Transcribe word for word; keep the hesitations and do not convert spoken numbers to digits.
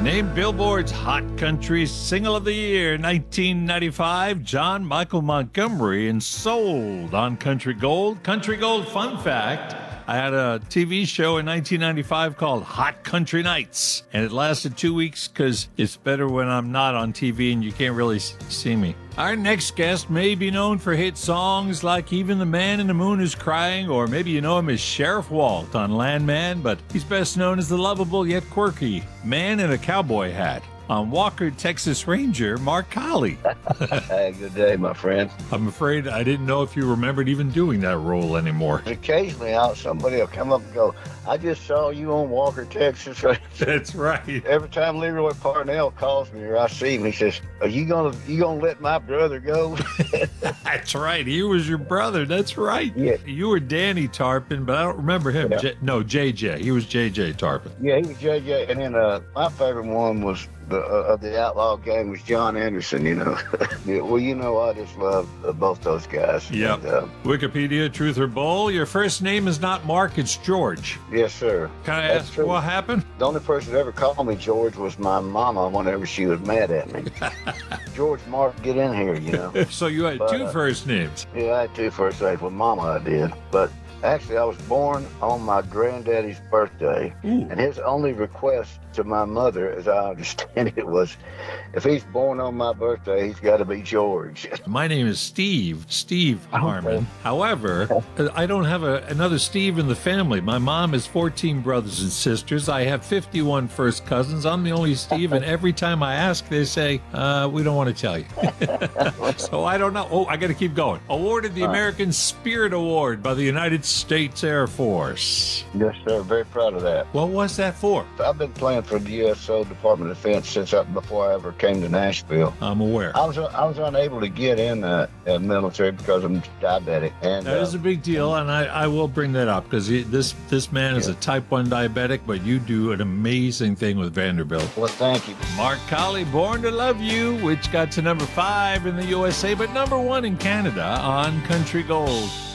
Named Billboard's Hot Country Single of the Year, nineteen ninety-five, John Michael Montgomery, and sold on Country Gold. Country Gold, fun fact, I had a T V show in nineteen ninety-five called Hot Country Nights, and it lasted two weeks because it's better when I'm not on T V and you can't really see me. Our next guest may be known for hit songs like Even the Man in the Moon is Crying, or maybe you know him as Sheriff Walt on Landman, but he's best known as the lovable yet quirky man in a cowboy hat on Walker, Texas Ranger, Mark Colley. Hey, good day, my friend. I'm afraid I didn't know if you remembered even doing that role anymore. Occasionally, out somebody will come up and go, I just saw you on Walker, Texas Ranger. That's right. Every time Leroy Parnell calls me or I see him, he says, are you gonna you gonna let my brother go? That's right. He was your brother. That's right. Yeah. You were Danny Tarpon, but I don't remember him. Yeah. J- no, J J. He was J J Tarpon. Yeah, he was J J. And then uh, my favorite one was the uh, of the Outlaw Gang was John Anderson, you know. Yeah, well, you know, I just love uh, both those guys. Yep. And, uh, Wikipedia, truth or bull? Your first name is not Mark, it's George. yes, sir. Can I That's ask true. what happened? The only person that ever called me George was my mama whenever she was mad at me. George Mark, get in here, you know. So you had But, two uh, first names. Yeah, I had two first names. With Mama, I did. But actually, I was born on my granddaddy's birthday. Ooh. And his only request to my mother, as I understand it, was if he's born on my birthday, he's got to be George. My name is Steve, Steve Okay. Harmon. However, I don't have a, another Steve in the family. My mom has fourteen brothers and sisters. I have fifty-one first cousins. I'm the only Steve, and every time I ask, they say, uh, we don't want to tell you. So I don't know. Oh, I got to keep going. Awarded the American Spirit Award by the United States Air Force. Yes, sir. Very proud of that. What was that for? I've been playing for the U S O Department of Defense since I, before I ever came to Nashville. I'm aware. I was I was unable to get in the uh, military because I'm diabetic. And That uh, is a big deal, and I, I will bring that up because this this man is Yeah. a type one diabetic, but you do an amazing thing with Vanderbilt. well, thank you. Mark Colley, Born to Love You, which got to number five in the U S A, but number one in Canada on Country Gold.